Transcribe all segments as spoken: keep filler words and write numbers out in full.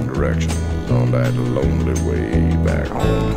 wrong directions on that lonely way back home.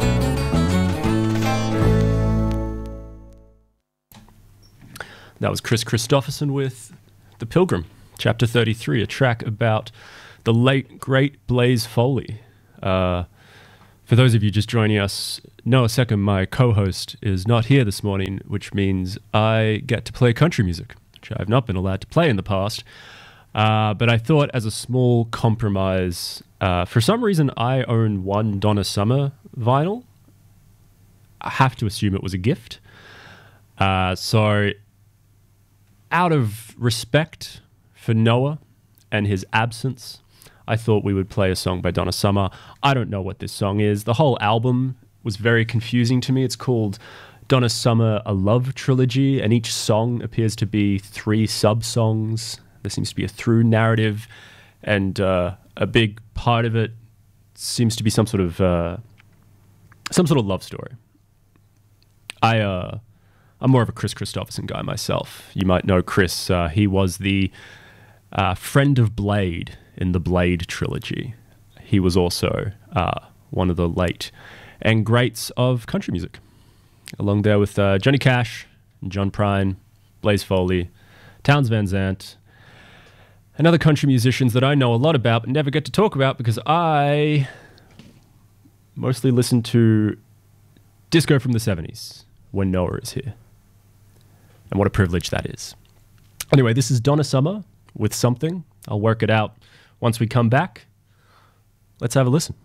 That was Chris Christopherson with The Pilgrim, Chapter thirty-three, a track about the late, great Blaze Foley. Uh, for those of you just joining us, Noah Second, my co-host, is not here this morning, which means I get to play country music, which I have not been allowed to play in the past. Uh, but I thought as a small compromise, uh, for some reason I own one Donna Summer vinyl. I have to assume it was a gift. Uh, so out of respect for Noah and his absence, I thought we would play a song by Donna Summer. I don't know what this song is. The whole album was very confusing to me. It's called Donna Summer, A Love Trilogy, and each song appears to be three sub-songs. There seems to be a through narrative, and uh, a big part of it seems to be some sort of uh, some sort of love story. I, uh, I'm more of a Chris Christopherson guy myself. You might know Chris. Uh, he was the uh, friend of Blade in the Blade trilogy. He was also uh, one of the late and greats of country music, along there with uh, Johnny Cash, John Prine, Blaze Foley, Townes Van Zandt, and other country musicians that I know a lot about but never get to talk about because I mostly listen to disco from the seventies when Noah is here. And what a privilege that is. Anyway, this is Donna Summer with Something. I'll work it out once we come back. Let's have a listen.